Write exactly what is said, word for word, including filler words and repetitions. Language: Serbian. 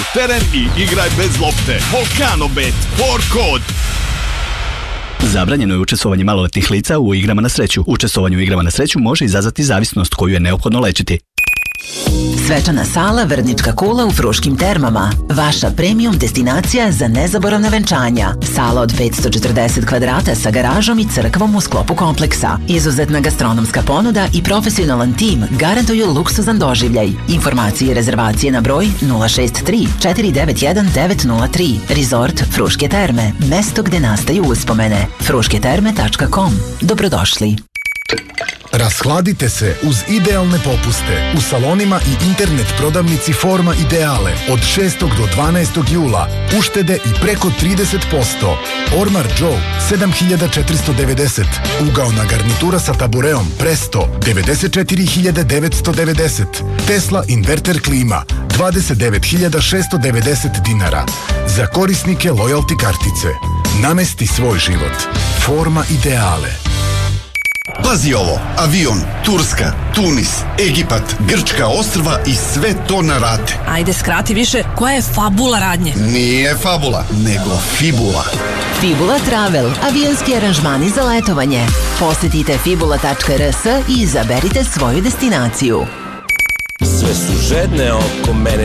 teren i igraj bez lopte. Volkanobet, for kod. Zabranjeno je učestvovanje maloletnih lica u igrama na sreću. Učestvovanje u igrama na sreću može izazvati zavisnost koju je neophodno lečiti. Svečana sala Vrnička kula u Fruškim termama. Vaša premium destinacija za nezaboravna venčanja. Sala od petsto četrdeset kvadrata sa garažom i crkvom u sklopu kompleksa. Izuzetna gastronomska ponuda i profesionalan tim garantuju luksuzan doživljaj. Informacije i rezervacije na broj nula šest tri četiri devet jedan devet nula tri. Resort Fruške terme. Mesto gde nastaju uspomene. fruške terme tačka com. Dobrodošli. Rashladite se uz idealne popuste u salonima i internet prodavnici Forma Ideale od šestog do dvanaestog jula. Uštede i preko trideset posto. Ormar Joe sedam hiljada četiristo devedeset. Ugaona garnitura sa tabureom Presto devedeset četiri hiljade devetsto devedeset. Tesla inverter klima dvadeset devet hiljada šesto devedeset dinara. Za korisnike loyalty kartice. Namesti svoj život. Forma Ideale. Pazi ovo, avion, Turska, Tunis, Egipat, Grčka ostrva i sve to na rate. Ajde, skrati više, koja je fabula radnje? Nije fabula, nego fibula. Fibula Travel, avionski aranžmani za letovanje. Posetite fibula tačka r s i izaberite svoju destinaciju. Sve su žedne oko mene.